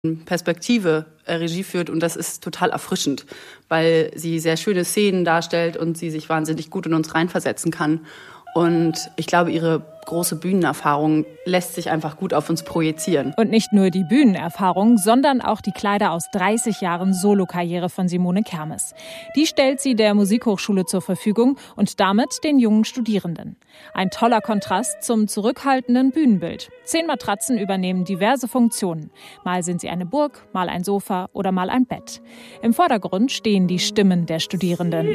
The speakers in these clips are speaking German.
Perspektive Regie führt und das ist total erfrischend, weil sie sehr schöne Szenen darstellt und sie sich wahnsinnig gut in uns reinversetzen kann. Und ich glaube, ihre große Bühnenerfahrung lässt sich einfach gut auf uns projizieren. Und nicht nur die Bühnenerfahrung, sondern auch die Kleider aus 30 Jahren Solokarriere von Simone Kermes. Die stellt sie der Musikhochschule zur Verfügung und damit den jungen Studierenden. Ein toller Kontrast zum zurückhaltenden Bühnenbild. 10 Matratzen übernehmen diverse Funktionen. Mal sind sie eine Burg, mal ein Sofa oder mal ein Bett. Im Vordergrund stehen die Stimmen der Studierenden.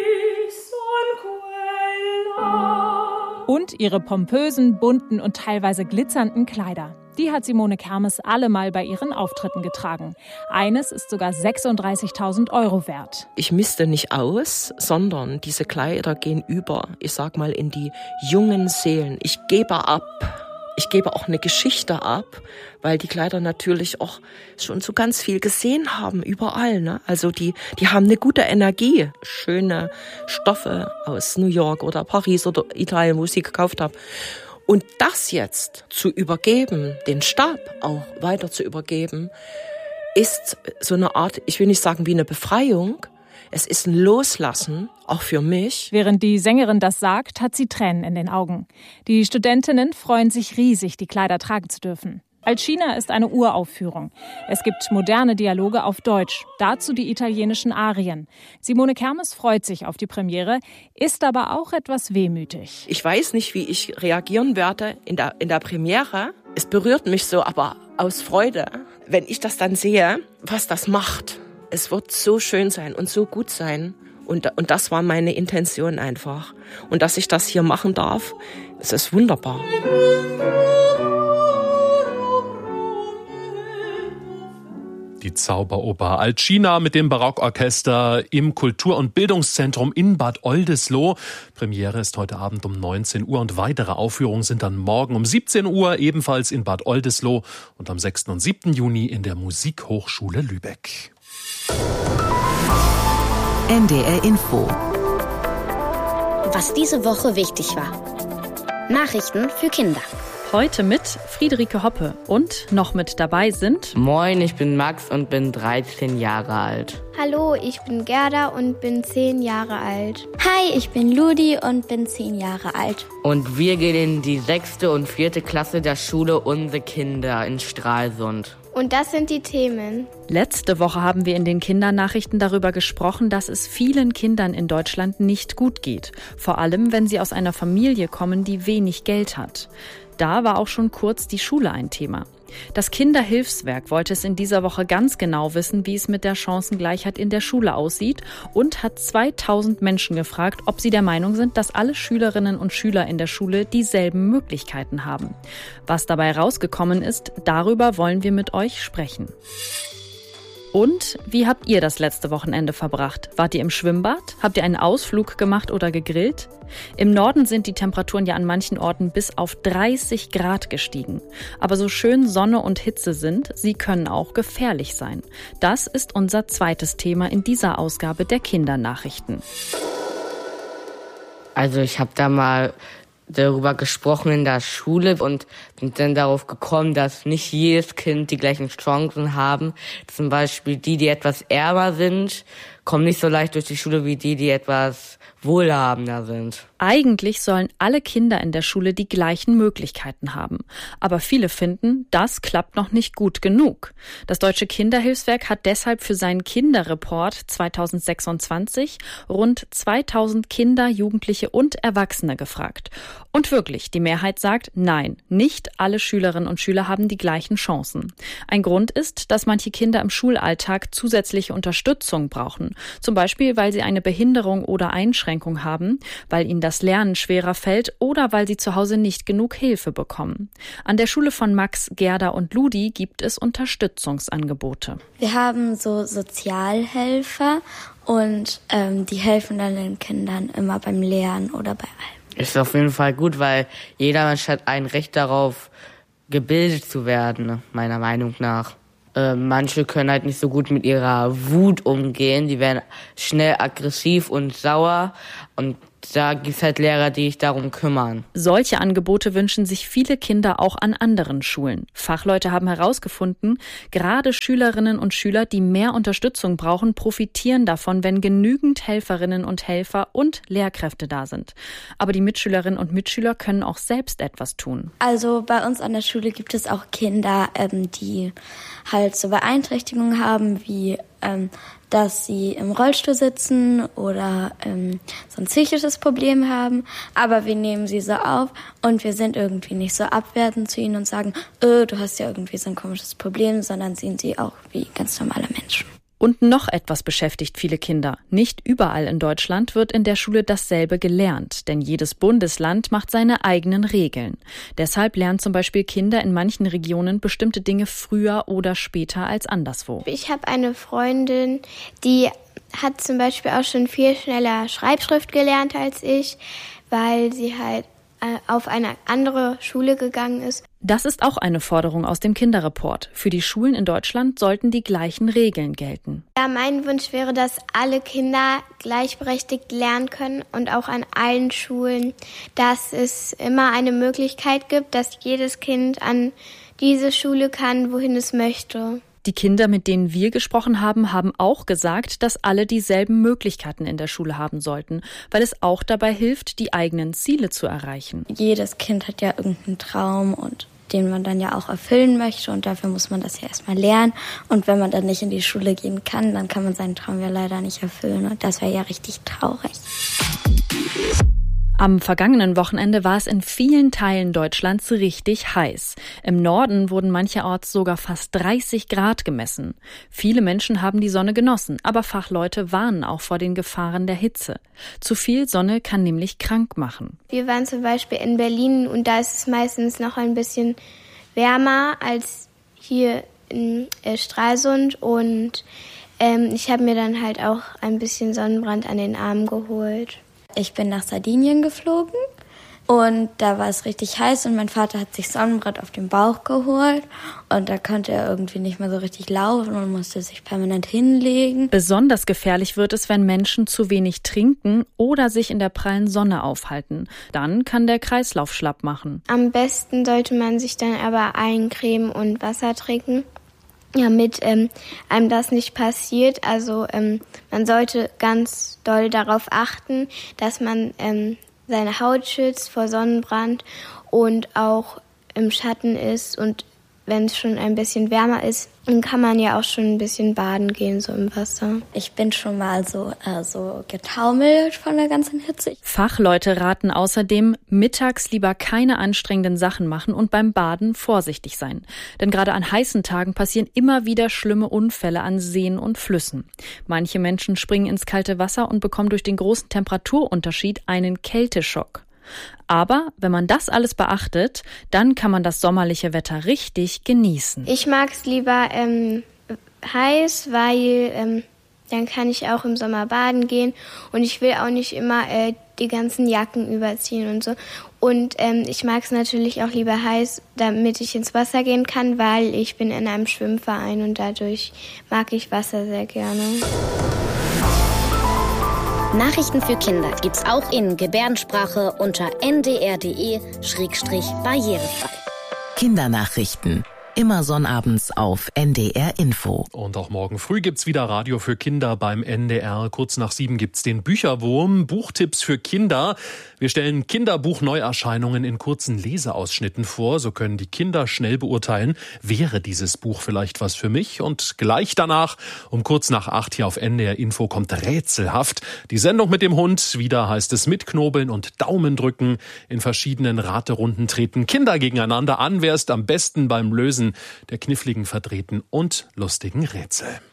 Und ihre pompösen, bunten und teilweise glitzernden Kleider. Die hat Simone Kermes alle mal bei ihren Auftritten getragen. Eines ist sogar 36.000 € wert. Ich misste nicht aus, sondern diese Kleider gehen über, ich sag mal, in die jungen Seelen. Ich gebe ab. Ich gebe auch eine Geschichte ab, weil die Kleider natürlich auch schon so ganz viel gesehen haben, überall. Ne? Also die haben eine gute Energie. Schöne Stoffe aus New York oder Paris oder Italien, wo ich sie gekauft habe. Und das jetzt zu übergeben, den Stab auch weiter zu übergeben, ist so eine Art, ich will nicht sagen wie eine Befreiung, es ist ein Loslassen, auch für mich. Während die Sängerin das sagt, hat sie Tränen in den Augen. Die Studentinnen freuen sich riesig, die Kleider tragen zu dürfen. Alcina ist eine Uraufführung. Es gibt moderne Dialoge auf Deutsch, dazu die italienischen Arien. Simone Kermes freut sich auf die Premiere, ist aber auch etwas wehmütig. Ich weiß nicht, wie ich reagieren werde in der Premiere. Es berührt mich so, aber aus Freude, wenn ich das dann sehe, was das macht. Es wird so schön sein und so gut sein. Und das war meine Intention einfach. Und dass ich das hier machen darf, es ist wunderbar. Die Zauberoper Alcina mit dem Barockorchester im Kultur- und Bildungszentrum in Bad Oldesloe. Premiere ist heute Abend um 19 Uhr und weitere Aufführungen sind dann morgen um 17 Uhr ebenfalls in Bad Oldesloe und am 6. und 7. Juni in der Musikhochschule Lübeck. NDR Info. Was diese Woche wichtig war. Nachrichten für Kinder. Heute mit Friederike Hoppe und noch mit dabei sind... Moin, ich bin Max und bin 13 Jahre alt. Hallo, ich bin Gerda und bin 10 Jahre alt. Hi, ich bin Ludi und bin 10 Jahre alt. Und wir gehen in die 6. und 4. Klasse der Schule Unsere Kinder in Stralsund. Und das sind die Themen. Letzte Woche haben wir in den Kindernachrichten darüber gesprochen, dass es vielen Kindern in Deutschland nicht gut geht. Vor allem, wenn sie aus einer Familie kommen, die wenig Geld hat. Da war auch schon kurz die Schule ein Thema. Das Kinderhilfswerk wollte es in dieser Woche ganz genau wissen, wie es mit der Chancengleichheit in der Schule aussieht und hat 2000 Menschen gefragt, ob sie der Meinung sind, dass alle Schülerinnen und Schüler in der Schule dieselben Möglichkeiten haben. Was dabei rausgekommen ist, darüber wollen wir mit euch sprechen. Und wie habt ihr das letzte Wochenende verbracht? Wart ihr im Schwimmbad? Habt ihr einen Ausflug gemacht oder gegrillt? Im Norden sind die Temperaturen ja an manchen Orten bis auf 30 Grad gestiegen. Aber so schön Sonne und Hitze sind, sie können auch gefährlich sein. Das ist unser zweites Thema in dieser Ausgabe der Kindernachrichten. Also ich habe da mal darüber gesprochen in der Schule und bin dann darauf gekommen, dass nicht jedes Kind die gleichen Chancen haben. Zum Beispiel die etwas ärmer sind, kommen nicht so leicht durch die Schule wie die etwas wohlhabender sind. Eigentlich sollen alle Kinder in der Schule die gleichen Möglichkeiten haben. Aber viele finden, das klappt noch nicht gut genug. Das Deutsche Kinderhilfswerk hat deshalb für seinen Kinderreport 2026 rund 2000 Kinder, Jugendliche und Erwachsene gefragt. Und wirklich, die Mehrheit sagt, nein, nicht alle Schülerinnen und Schüler haben die gleichen Chancen. Ein Grund ist, dass manche Kinder im Schulalltag zusätzliche Unterstützung brauchen. Zum Beispiel, weil sie eine Behinderung oder Einschränkung haben, weil ihnen das Lernen schwerer fällt oder weil sie zu Hause nicht genug Hilfe bekommen. An der Schule von Max, Gerda und Ludi gibt es Unterstützungsangebote. Wir haben so Sozialhelfer und die helfen dann den Kindern immer beim Lernen oder bei allem. Ist auf jeden Fall gut, weil jeder Mensch hat ein Recht darauf, gebildet zu werden, meiner Meinung nach. Manche können halt nicht so gut mit ihrer Wut umgehen, die werden schnell aggressiv und sauer und da gibt es halt Lehrer, die sich darum kümmern. Solche Angebote wünschen sich viele Kinder auch an anderen Schulen. Fachleute haben herausgefunden, gerade Schülerinnen und Schüler, die mehr Unterstützung brauchen, profitieren davon, wenn genügend Helferinnen und Helfer und Lehrkräfte da sind. Aber die Mitschülerinnen und Mitschüler können auch selbst etwas tun. Also bei uns an der Schule gibt es auch Kinder, die halt so Beeinträchtigungen haben, wie dass sie im Rollstuhl sitzen oder so ein psychisches Problem haben. Aber wir nehmen sie so auf und wir sind irgendwie nicht so abwertend zu ihnen und sagen, du hast ja irgendwie so ein komisches Problem, sondern sehen sie auch wie ganz normale Menschen. Und noch etwas beschäftigt viele Kinder. Nicht überall in Deutschland wird in der Schule dasselbe gelernt, denn jedes Bundesland macht seine eigenen Regeln. Deshalb lernen zum Beispiel Kinder in manchen Regionen bestimmte Dinge früher oder später als anderswo. Ich habe eine Freundin, die hat zum Beispiel auch schon viel schneller Schreibschrift gelernt als ich, weil sie halt auf eine andere Schule gegangen ist. Das ist auch eine Forderung aus dem Kinderreport. Für die Schulen in Deutschland sollten die gleichen Regeln gelten. Ja, mein Wunsch wäre, dass alle Kinder gleichberechtigt lernen können und auch an allen Schulen, dass es immer eine Möglichkeit gibt, dass jedes Kind an diese Schule kann, wohin es möchte. Die Kinder, mit denen wir gesprochen haben, haben auch gesagt, dass alle dieselben Möglichkeiten in der Schule haben sollten, weil es auch dabei hilft, die eigenen Ziele zu erreichen. Jedes Kind hat ja irgendeinen Traum und den man dann ja auch erfüllen möchte und dafür muss man das ja erstmal lernen. Und wenn man dann nicht in die Schule gehen kann, dann kann man seinen Traum ja leider nicht erfüllen und das wäre ja richtig traurig. Am vergangenen Wochenende war es in vielen Teilen Deutschlands richtig heiß. Im Norden wurden mancherorts sogar fast 30 Grad gemessen. Viele Menschen haben die Sonne genossen, aber Fachleute warnen auch vor den Gefahren der Hitze. Zu viel Sonne kann nämlich krank machen. Wir waren zum Beispiel in Berlin und da ist es meistens noch ein bisschen wärmer als hier in Stralsund und ich habe mir dann halt auch ein bisschen Sonnenbrand an den Armen geholt. Ich bin nach Sardinien geflogen und da war es richtig heiß und mein Vater hat sich Sonnenbrand auf den Bauch geholt und da konnte er irgendwie nicht mehr so richtig laufen und musste sich permanent hinlegen. Besonders gefährlich wird es, wenn Menschen zu wenig trinken oder sich in der prallen Sonne aufhalten. Dann kann der Kreislauf schlapp machen. Am besten sollte man sich dann aber eincremen und Wasser trinken, damit einem das nicht passiert. Also man sollte ganz doll darauf achten, dass man seine Haut schützt vor Sonnenbrand und auch im Schatten ist. Und wenn es schon ein bisschen wärmer ist, dann kann man ja auch schon ein bisschen baden gehen, so im Wasser. Ich bin schon mal so getaumelt von der ganzen Hitze. Fachleute raten außerdem, mittags lieber keine anstrengenden Sachen machen und beim Baden vorsichtig sein. Denn gerade an heißen Tagen passieren immer wieder schlimme Unfälle an Seen und Flüssen. Manche Menschen springen ins kalte Wasser und bekommen durch den großen Temperaturunterschied einen Kälteschock. Aber wenn man das alles beachtet, dann kann man das sommerliche Wetter richtig genießen. Ich mag es lieber heiß, weil dann kann ich auch im Sommer baden gehen und ich will auch nicht immer die ganzen Jacken überziehen und so. Und ich mag es natürlich auch lieber heiß, damit ich ins Wasser gehen kann, weil ich bin in einem Schwimmverein und dadurch mag ich Wasser sehr gerne. Nachrichten für Kinder gibt's auch in Gebärdensprache unter ndr.de/barrierefrei. Kindernachrichten. Immer sonnabends auf NDR Info. Und auch morgen früh gibt's wieder Radio für Kinder beim NDR. Kurz nach 7 gibt's den Bücherwurm, Buchtipps für Kinder. Wir stellen Kinderbuchneuerscheinungen in kurzen Leseausschnitten vor. So können die Kinder schnell beurteilen, wäre dieses Buch vielleicht was für mich? Und gleich danach, um kurz nach 8 hier auf NDR Info, kommt Rätselhaft. Die Sendung mit dem Hund. Wieder heißt es mitknobeln und Daumen drücken. In verschiedenen Raterunden treten Kinder gegeneinander an. Wer ist am besten beim Lösen der kniffligen, verdrehten und lustigen Rätsel?